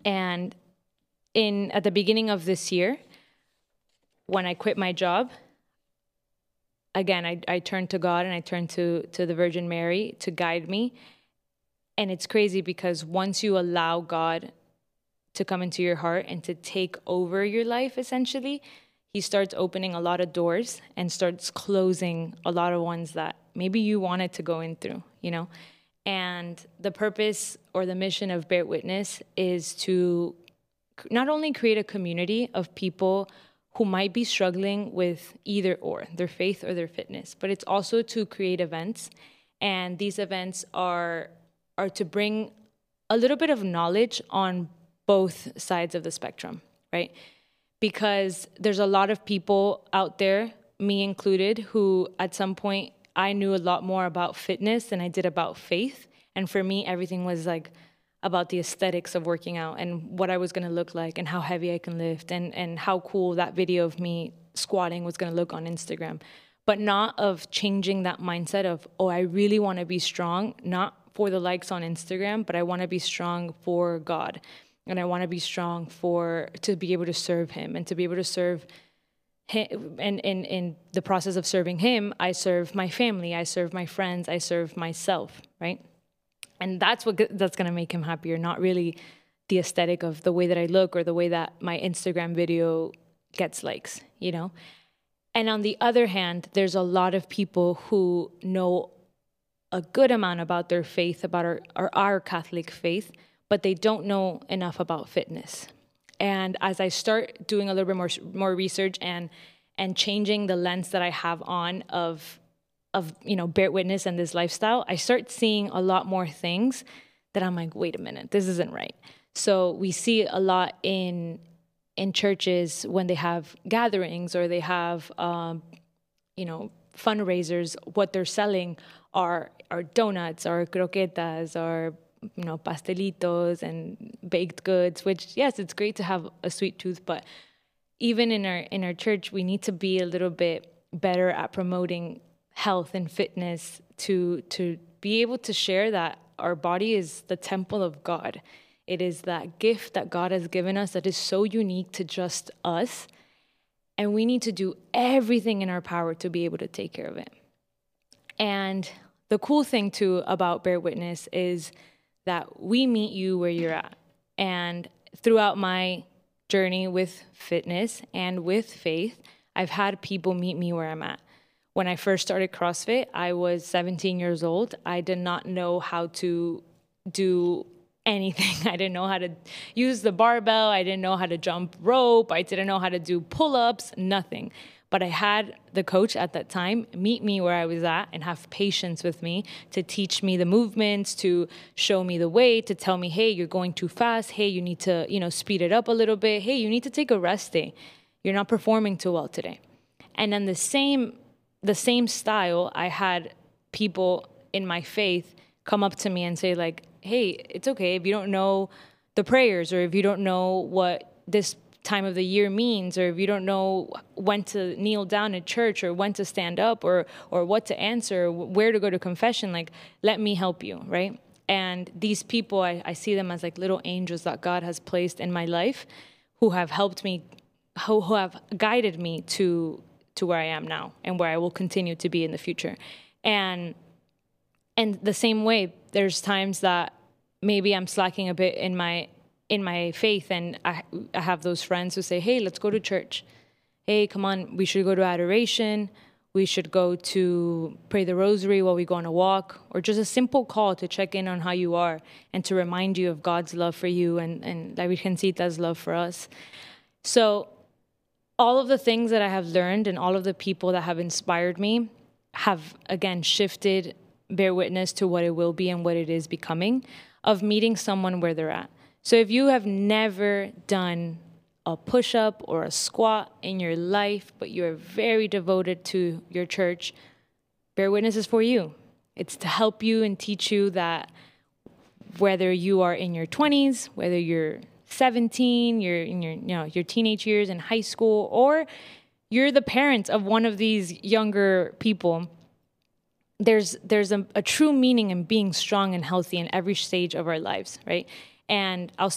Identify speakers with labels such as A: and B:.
A: And at the beginning of this year, when I quit my job, again, I turned to God and I turned to the Virgin Mary to guide me. And it's crazy because once you allow God to come into your heart and to take over your life, essentially, he starts opening a lot of doors and starts closing a lot of ones that maybe you wanted to go in through, you know? And the purpose or the mission of Bear Witness is to not only create a community of people who might be struggling with either or, their faith or their fitness, but it's also to create events. And these events are to bring a little bit of knowledge on both sides of the spectrum, right? Because there's a lot of people out there, me included, who at some point I knew a lot more about fitness than I did about faith. And for me, everything was like about the aesthetics of working out and what I was going to look like and how heavy I can lift and how cool that video of me squatting was going to look on Instagram. But not of changing that mindset of, oh, I really want to be strong, not for the likes on Instagram, but I want to be strong for God. And I want to be strong to be able to serve him and to be able to serve him. And in the process of serving him, I serve my family, I serve my friends, I serve myself, right? And that's going to make him happier, not really the aesthetic of the way that I look or the way that my Instagram video gets likes, you know? And on the other hand, there's a lot of people who know a good amount about their faith, about our Catholic faith, but they don't know enough about fitness. And as I start doing a little bit more research and changing the lens that I have on of you know, Bear Witness and this lifestyle, I start seeing a lot more things that I'm like, wait a minute, this isn't right. So we see a lot in churches when they have gatherings or they have you know, fundraisers, what they're selling are donuts or croquetas or, you know, pastelitos and baked goods, which, yes, it's great to have a sweet tooth, but even in our church, we need to be a little bit better at promoting health and fitness to be able to share that our body is the temple of God. It is that gift that God has given us that is so unique to just us, and we need to do everything in our power to be able to take care of it. And the cool thing, too, about Bear Witness is that we meet you where you're at. And throughout my journey with fitness and with faith, I've had people meet me where I'm at. When I first started CrossFit, I was 17 years old. I did not know how to do anything. I didn't know how to use the barbell. I didn't know how to jump rope. I didn't know how to do pull-ups, nothing. But I had the coach at that time meet me where I was at and have patience with me to teach me the movements, to show me the way, to tell me, hey, you're going too fast. Hey, you need to, you know, speed it up a little bit. Hey, you need to take a rest day. You're not performing too well today. And then the same style, I had people in my faith come up to me and say like, hey, it's okay if you don't know the prayers or if you don't know what this time of the year means, or if you don't know when to kneel down at church or when to stand up or what to answer, or where to go to confession, like, let me help you, right? And these people, I see them as like little angels that God has placed in my life who have helped me, who have guided me to where I am now and where I will continue to be in the future. And the same way, there's times that maybe I'm slacking a bit in my faith, and I have those friends who say, hey, let's go to church. Hey, come on, we should go to adoration. We should go to pray the rosary while we go on a walk, or just a simple call to check in on how you are and to remind you of God's love for you and La Virgencita's love for us. So all of the things that I have learned and all of the people that have inspired me have, again, shifted Bear Witness to what it will be and what it is becoming, of meeting someone where they're at. So if you have never done a push-up or a squat in your life, but you're very devoted to your church, Bear Witness is for you. It's to help you and teach you that whether you are in your 20s, whether you're 17, you're in your teenage years in high school, or you're the parent of one of these younger people, there's a true meaning in being strong and healthy in every stage of our lives, right? And I'll